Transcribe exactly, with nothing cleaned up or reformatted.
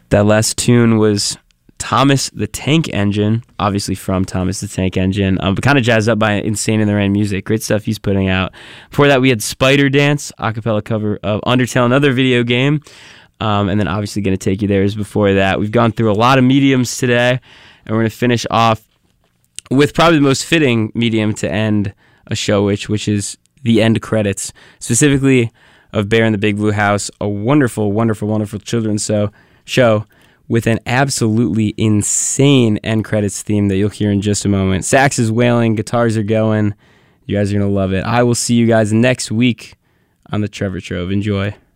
That last tune was Thomas the Tank Engine, obviously from Thomas the Tank Engine, um, but kind of jazzed up by Insane in the Rain music. Great stuff he's putting out. Before that, we had Spider Dance, a cappella cover of Undertale, another video game. Um, and then obviously Gonna Take You There is before that. We've gone through a lot of mediums today, and we're going to finish off with probably the most fitting medium to end a show, which, which is the end credits, specifically of Bear in the Big Blue House, a wonderful, wonderful, wonderful children's show, show with an absolutely insane end credits theme that you'll hear in just a moment. Sax is wailing, guitars are going. You guys are going to love it. I will see you guys next week on the Trevor Trove. Enjoy.